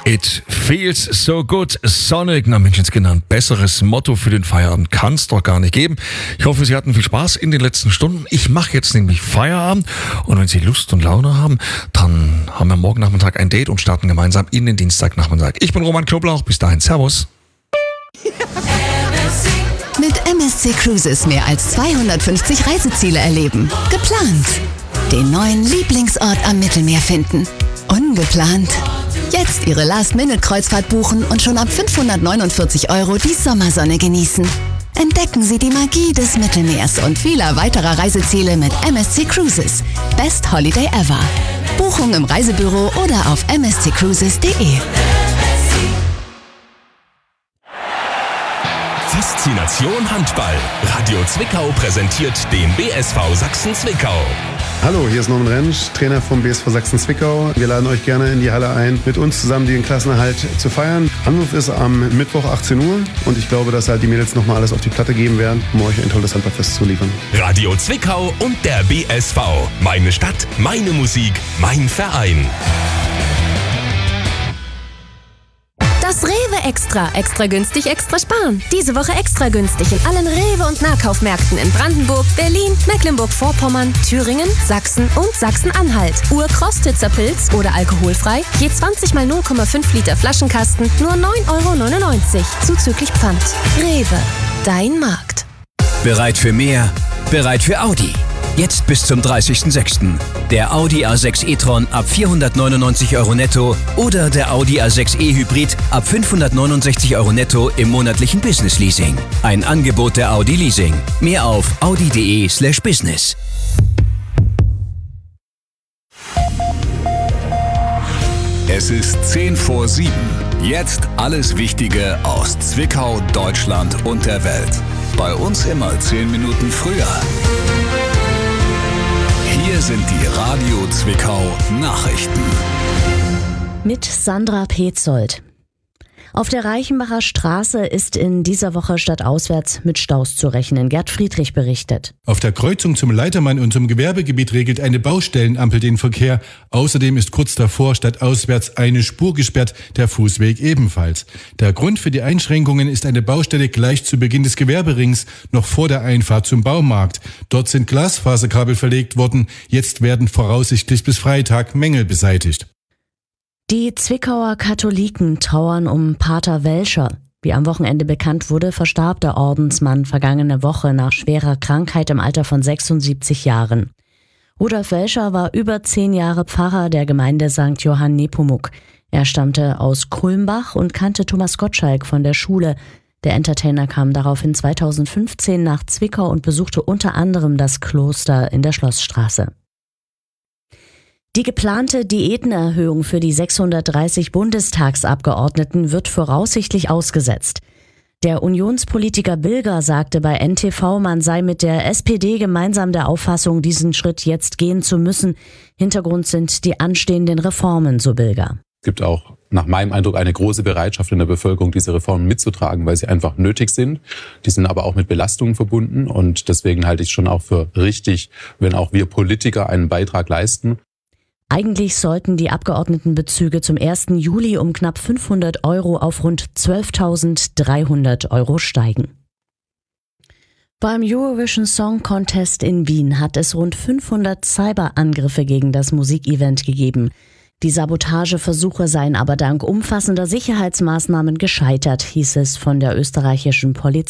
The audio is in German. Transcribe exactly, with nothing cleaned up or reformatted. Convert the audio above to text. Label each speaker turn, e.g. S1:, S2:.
S1: It feels so good, Sonic. Na Menschenskinder, ein besseres Motto für den Feierabend kann es doch gar nicht geben. Ich hoffe, Sie hatten viel Spaß in den letzten Stunden. Ich mache jetzt nämlich Feierabend und wenn Sie Lust und Laune haben, dann haben wir morgen Nachmittag ein Date und starten gemeinsam in den Dienstagnachmittag. Ich bin Roman Knoblauch, bis dahin, Servus.
S2: Mit M S C Cruises mehr als zweihundertfünfzig Reiseziele erleben. Geplant. Den neuen Lieblingsort am Mittelmeer finden. Ungeplant. Jetzt Ihre Last-Minute-Kreuzfahrt buchen und schon ab fünfhundertneunundvierzig Euro die Sommersonne genießen. Entdecken Sie die Magie des Mittelmeers und vieler weiterer Reiseziele mit M S C Cruises. Best Holiday ever. Buchung im Reisebüro oder auf m s c cruises punkt d e.
S3: Faszination Handball. Radio Zwickau präsentiert den B S V Sachsen-Zwickau.
S4: Hallo, hier ist Norman Rentsch, Trainer vom B S V Sachsen-Zwickau. Wir laden euch gerne in die Halle ein, mit uns zusammen den Klassenerhalt zu feiern. Anruf ist am Mittwoch achtzehn Uhr und ich glaube, dass halt die Mädels nochmal alles auf die Platte geben werden, um euch ein tolles Handballfest zu liefern.
S3: Radio Zwickau und der B S V. Meine Stadt, meine Musik, mein Verein.
S5: Das Rewe Extra. Extra günstig, extra sparen. Diese Woche extra günstig in allen Rewe- und Nahkaufmärkten in Brandenburg, Berlin, Mecklenburg-Vorpommern, Thüringen, Sachsen und Sachsen-Anhalt. Urkostitzer Pilz oder alkoholfrei. Je zwanzig mal null Komma fünf Liter Flaschenkasten nur neun Euro neunundneunzig. Zuzüglich Pfand. Rewe. Dein Markt.
S6: Bereit für mehr? Bereit für Audi. Jetzt bis zum dreißigsten sechsten Der Audi A sechs e-tron ab vierhundertneunundneunzig Euro netto oder der Audi A sechs e Hybrid ab fünfhundertneunundsechzig Euro netto im monatlichen Business Leasing. Ein Angebot der Audi Leasing. Mehr auf audi.de slash business.
S7: Es ist zehn vor sieben. Jetzt alles Wichtige aus Zwickau, Deutschland und der Welt. Bei uns immer zehn Minuten früher. Hier sind die Radio Zwickau Nachrichten.
S8: Mit Sandra Petzold. Auf der Reichenbacher Straße ist in dieser Woche stadtauswärts mit Staus zu rechnen. Gerd Friedrich berichtet.
S9: Auf der Kreuzung zum Leitermann und zum Gewerbegebiet regelt eine Baustellenampel den Verkehr. Außerdem ist kurz davor stadtauswärts eine Spur gesperrt, der Fußweg ebenfalls. Der Grund für die Einschränkungen ist eine Baustelle gleich zu Beginn des Gewerberings, noch vor der Einfahrt zum Baumarkt. Dort sind Glasfaserkabel verlegt worden. Jetzt werden voraussichtlich bis Freitag Mängel beseitigt.
S8: Die Zwickauer Katholiken trauern um Pater Welscher. Wie am Wochenende bekannt wurde, verstarb der Ordensmann vergangene Woche nach schwerer Krankheit im Alter von sechsundsiebzig Jahren. Rudolf Welscher war über zehn Jahre Pfarrer der Gemeinde Sankt Johann Nepomuk. Er stammte aus Kulmbach und kannte Thomas Gottschalk von der Schule. Der Entertainer kam daraufhin zweitausendfünfzehn nach Zwickau und besuchte unter anderem das Kloster in der Schlossstraße. Die geplante Diätenerhöhung für die sechshundertdreißig Bundestagsabgeordneten wird voraussichtlich ausgesetzt. Der Unionspolitiker Bilger sagte bei N T V, man sei mit der S P D gemeinsam der Auffassung, diesen Schritt jetzt gehen zu müssen. Hintergrund sind die anstehenden Reformen, so Bilger.
S10: Es gibt auch nach meinem Eindruck eine große Bereitschaft in der Bevölkerung, diese Reformen mitzutragen, weil sie einfach nötig sind. Die sind aber auch mit Belastungen verbunden und deswegen halte ich es schon auch für richtig, wenn auch wir Politiker einen Beitrag leisten.
S8: Eigentlich sollten die Abgeordnetenbezüge zum ersten Juli um knapp fünfhundert Euro auf rund zwölftausenddreihundert Euro steigen. Beim Eurovision Song Contest in Wien hat es rund fünfhundert Cyberangriffe gegen das Musikevent gegeben. Die Sabotageversuche seien aber dank umfassender Sicherheitsmaßnahmen gescheitert, hieß es von der österreichischen Polizei.